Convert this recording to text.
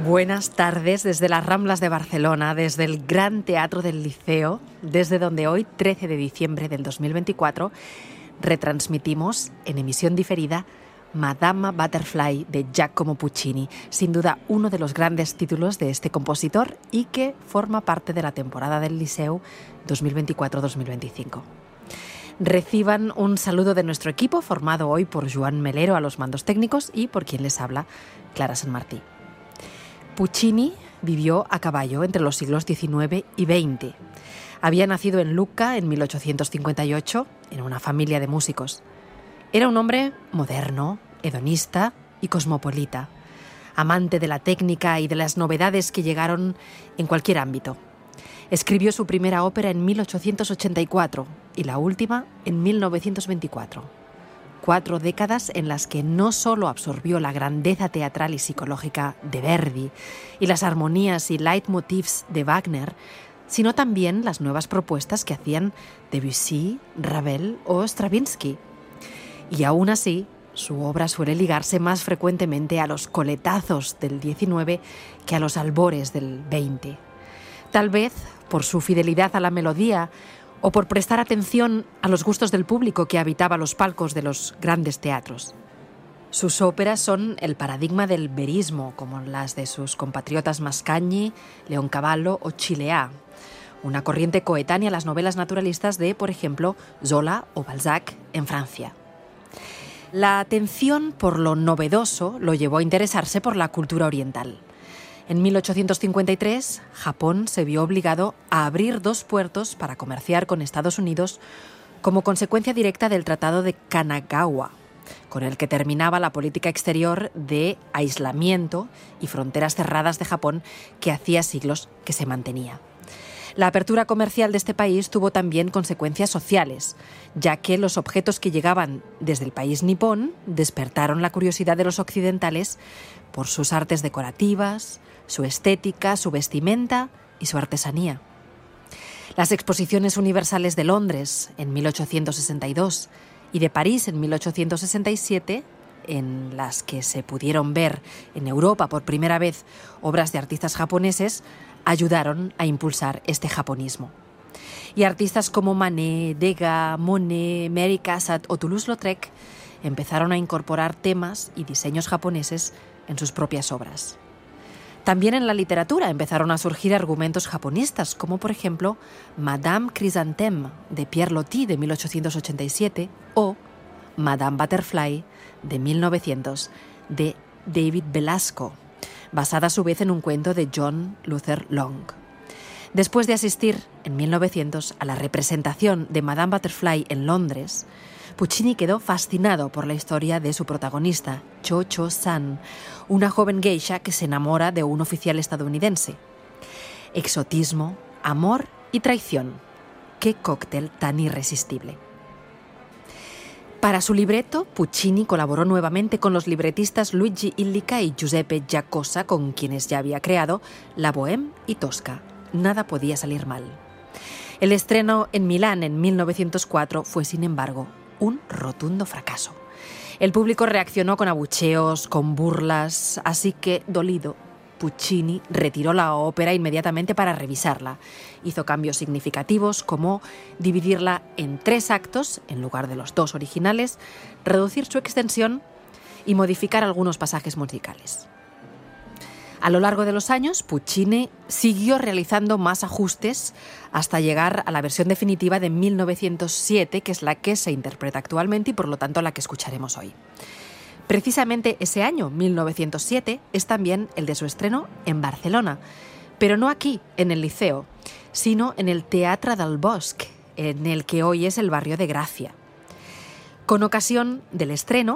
Buenas tardes desde las Ramblas de Barcelona, desde el Gran Teatro del Liceo, desde donde hoy, 13 de diciembre del 2024, retransmitimos en emisión diferida Madama Butterfly de Giacomo Puccini, sin duda uno de los grandes títulos de este compositor y que forma parte de la temporada del Liceu 2024-2025. Reciban un saludo de nuestro equipo, formado hoy por Joan Melero a los mandos técnicos y por quien les habla, Clara San Martí. Puccini vivió a caballo entre los siglos XIX y XX. Había nacido en Lucca en 1858, en una familia de músicos. Era un hombre moderno, hedonista y cosmopolita, amante de la técnica y de las novedades que llegaron en cualquier ámbito. Escribió su primera ópera en 1884 y la última en 1924. 4 décadas en las que no solo absorbió la grandeza teatral y psicológica de Verdi y las armonías y leitmotivs de Wagner, sino también las nuevas propuestas que hacían Debussy, Ravel o Stravinsky. Y aún así, su obra suele ligarse más frecuentemente a los coletazos del XIX que a los albores del XX. Tal vez por su fidelidad a la melodía o por prestar atención a los gustos del público que habitaba los palcos de los grandes teatros. Sus óperas son el paradigma del verismo, como las de sus compatriotas Mascagni, Leoncavallo o Chileá, una corriente coetánea a las novelas naturalistas de, por ejemplo, Zola o Balzac en Francia. La atención por lo novedoso lo llevó a interesarse por la cultura oriental. En 1853, Japón se vio obligado a abrir 2 puertos para comerciar con Estados Unidos como consecuencia directa del Tratado de Kanagawa, con el que terminaba la política exterior de aislamiento y fronteras cerradas de Japón que hacía siglos que se mantenía. La apertura comercial de este país tuvo también consecuencias sociales, ya que los objetos que llegaban desde el país nipón despertaron la curiosidad de los occidentales por sus artes decorativas, su estética, su vestimenta y su artesanía. Las exposiciones universales de Londres en 1862 y de París en 1867, en las que se pudieron ver en Europa por primera vez obras de artistas japoneses, ayudaron a impulsar este japonismo. Y artistas como Manet, Degas, Monet, Mary Cassatt o Toulouse-Lautrec empezaron a incorporar temas y diseños japoneses en sus propias obras. También en la literatura empezaron a surgir argumentos japonistas, como por ejemplo Madame Chrysanthème de Pierre Loti de 1887 o Madame Butterfly de 1900 de David Belasco, basada a su vez en un cuento de John Luther Long. Después de asistir en 1900 a la representación de Madame Butterfly en Londres, Puccini quedó fascinado por la historia de su protagonista, Cho-Cho-san, una joven geisha que se enamora de un oficial estadounidense. Exotismo, amor y traición. ¡Qué cóctel tan irresistible! Para su libreto, Puccini colaboró nuevamente con los libretistas Luigi Illica y Giuseppe Giacosa, con quienes ya había creado La Bohème y Tosca. Nada podía salir mal. El estreno en Milán en 1904 fue, sin embargo, un rotundo fracaso. El público reaccionó con abucheos, con burlas, así que, dolido, Puccini retiró la ópera inmediatamente para revisarla. Hizo cambios significativos como dividirla en 3 actos en lugar de los 2 originales, reducir su extensión y modificar algunos pasajes musicales. A lo largo de los años, Puccini siguió realizando más ajustes hasta llegar a la versión definitiva de 1907, que es la que se interpreta actualmente y por lo tanto la que escucharemos hoy. Precisamente ese año, 1907, es también el de su estreno en Barcelona, pero no aquí, en el Liceo, sino en el Teatre del Bosc, en el que hoy es el barrio de Gracia. Con ocasión del estreno,